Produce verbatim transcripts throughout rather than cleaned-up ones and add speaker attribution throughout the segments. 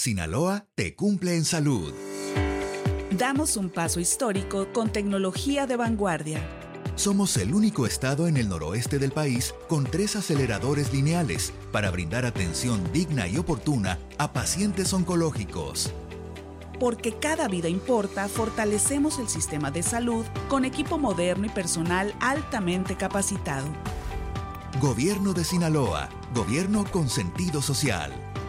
Speaker 1: Sinaloa te cumple en salud.
Speaker 2: Damos un paso histórico con tecnología de vanguardia.
Speaker 1: Somos el único estado en el noroeste del país con tres aceleradores lineales para brindar atención digna y oportuna a pacientes oncológicos.
Speaker 2: Porque cada vida importa, fortalecemos el sistema de salud con equipo moderno y personal altamente capacitado.
Speaker 1: Gobierno de Sinaloa, gobierno con sentido social.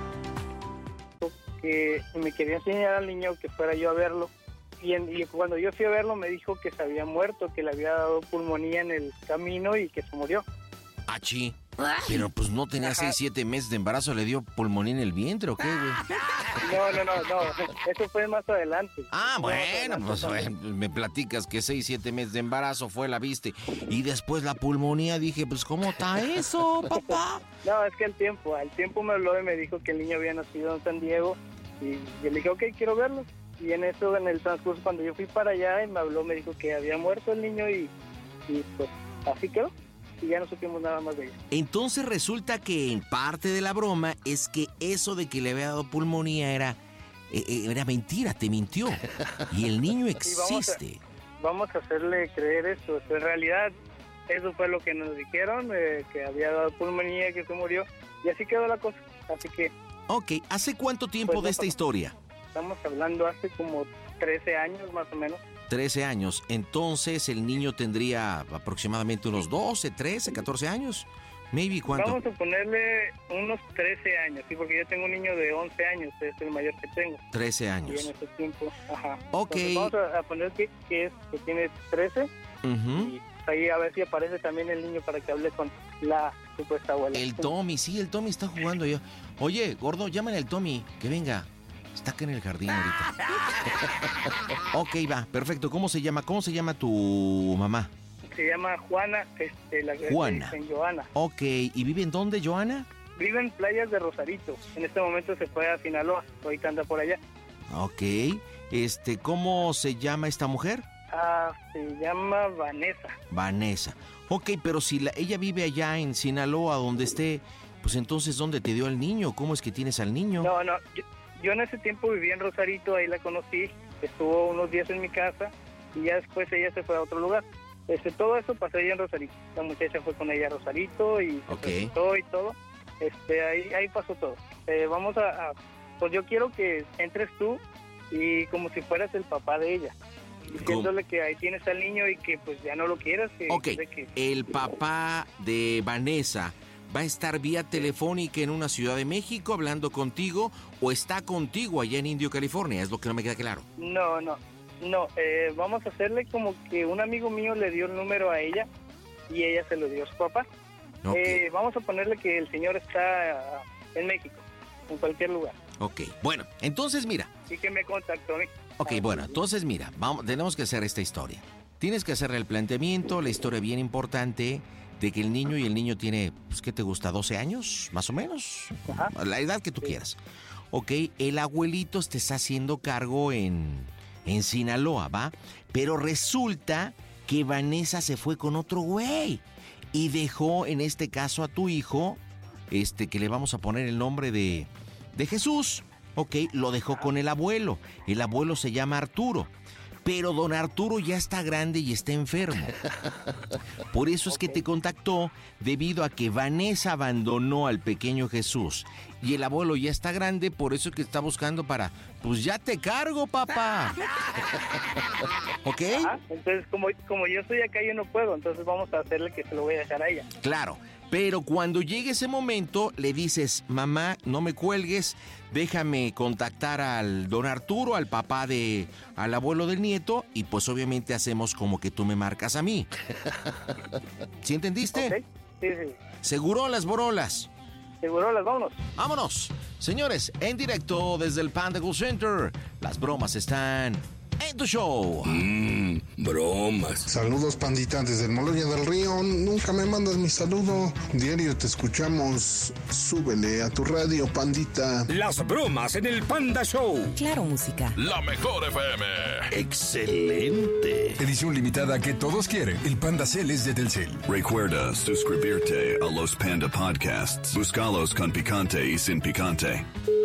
Speaker 3: Que me quería enseñar al niño que fuera yo a verlo. Y, en, y cuando yo fui a verlo me dijo que se había muerto, que le había dado pulmonía en el camino y que se murió.
Speaker 4: Achí. Pero pues no tenía seis, siete meses de embarazo, ¿le dio pulmonía en el vientre o qué, güey?
Speaker 3: No, no, no, no, eso fue más adelante.
Speaker 4: Ah, bueno,
Speaker 3: adelante,
Speaker 4: pues también. Me platicas que seis, siete meses de embarazo fue, la viste, y después la pulmonía, dije, pues ¿cómo está eso, papá?
Speaker 3: No, es que al tiempo, al tiempo me habló y me dijo que el niño había nacido en San Diego, y yo le dije, ok, quiero verlo. Y en eso, en el transcurso, cuando yo fui para allá, y me habló, me dijo que había muerto el niño y, y pues así quedó. Y ya no supimos nada más de ella.
Speaker 4: Entonces resulta que en parte de la broma es que eso de que le había dado pulmonía era, eh, era mentira, te mintió. Y el niño existe.
Speaker 3: Sí, vamos, a, vamos a hacerle creer eso. En realidad, eso fue lo que nos dijeron, eh, que había dado pulmonía, que se murió. Y así quedó la cosa. Así que...
Speaker 4: Ok, ¿hace cuánto tiempo pues, de esta historia?
Speaker 3: Estamos hablando hace como trece años más o menos.
Speaker 4: trece años. Entonces el niño tendría aproximadamente unos doce, trece, catorce años. Maybe, ¿cuánto?
Speaker 3: Vamos a ponerle unos trece años, sí, porque yo tengo un niño de once años, es el mayor que tengo.
Speaker 4: trece años.
Speaker 3: Y en ese tiempo, ajá.
Speaker 4: Ok.
Speaker 3: Entonces vamos a, a poner que, que, es, que tiene trece. Uh-huh. Y ahí a ver si aparece también el niño para que hable con la supuesta abuela.
Speaker 4: El Tommy, sí, el Tommy está jugando ya. Oye, gordo, llámale al Tommy, que venga. Está acá en el jardín ahorita. Ok, va, perfecto. ¿Cómo se llama? ¿Cómo se llama tu mamá?
Speaker 3: Se llama Juana, este, la
Speaker 4: Juana.
Speaker 3: En Joana.
Speaker 4: Ok, ¿y vive en dónde, Joana?
Speaker 3: Vive en Playas de Rosarito. En este momento se fue a Sinaloa. Ahorita anda por allá.
Speaker 4: Ok, este, ¿cómo se llama esta mujer?
Speaker 3: Ah, se llama Vanessa.
Speaker 4: Vanessa. Ok, pero si la, ella vive allá en Sinaloa, donde esté, pues entonces, ¿dónde te dio al niño? ¿Cómo es que tienes al niño?
Speaker 3: No, no, yo, yo en ese tiempo vivía en Rosarito, ahí la conocí, estuvo unos días en mi casa y ya después ella se fue a otro lugar. Este, todo eso pasó allá en Rosarito. La muchacha fue con ella a Rosarito y se
Speaker 4: okay.
Speaker 3: presentó y todo. Este, ahí, ahí pasó todo. Eh, vamos a, a, pues yo quiero que entres tú y como si fueras el papá de ella. Diciéndole que ahí tienes al niño y que pues ya no lo quieras. Que,
Speaker 4: ok,
Speaker 3: que,
Speaker 4: el papá de Vanessa va a estar vía telefónica en una Ciudad de México hablando contigo o está contigo allá en Indio, California, es lo que no me queda claro.
Speaker 3: No, no, no, eh, vamos a hacerle como que un amigo mío le dio el número a ella y ella se lo dio a su papá. Okay. Eh, vamos a ponerle que el señor está en México, en cualquier lugar.
Speaker 4: Ok, bueno, entonces mira.
Speaker 3: Y que me contactó a mí.
Speaker 4: Ok, ah, bueno, entonces mira, vamos, tenemos que hacer esta historia. Tienes que hacerle el planteamiento, la historia bien importante de que el niño y el niño tiene, pues, ¿qué te gusta? ¿doce años? Más o menos. Ajá. La edad que tú sí. quieras. Ok, el abuelito te está haciendo cargo en, en Sinaloa, ¿va? Pero resulta que Vanessa se fue con otro güey y dejó, en este caso, a tu hijo, este, que le vamos a poner el nombre de, de Jesús. Ok, lo dejó con el abuelo. El abuelo se llama Arturo. Pero don Arturo ya está grande y está enfermo. Por eso es que te contactó, debido a que Vanessa abandonó al pequeño Jesús. Y el abuelo ya está grande, por eso es que está buscando para... Pues ya te cargo, papá. ¿Ok?
Speaker 3: Ajá, entonces, como, como yo estoy acá, yo no puedo. Entonces vamos a hacerle que se lo voy a dejar a ella.
Speaker 4: Claro. Pero cuando llegue ese momento, le dices, mamá, no me cuelgues, déjame contactar al don Arturo, al papá de, al abuelo del nieto, y pues obviamente hacemos como que tú me marcas a mí. ¿Sí entendiste?
Speaker 3: Okay. Sí, sí.
Speaker 4: ¿Seguro las borolas?
Speaker 3: Seguro las, vámonos.
Speaker 4: Vámonos. Señores, en directo desde el Panda Cool Center, las bromas están... en tu show.
Speaker 5: Mmm, bromas.
Speaker 6: Saludos, pandita, desde el Moloya del Río. Nunca me mandas mi saludo. Diario te escuchamos. Súbele a tu radio, pandita.
Speaker 5: Las bromas en el Panda Show.
Speaker 7: Claro, música.
Speaker 8: La mejor F M.
Speaker 5: Excelente.
Speaker 9: Edición limitada que todos quieren. El Panda Cel es de Telcel.
Speaker 10: Recuerda suscribirte a los Panda Podcasts. Búscalos con picante y sin picante.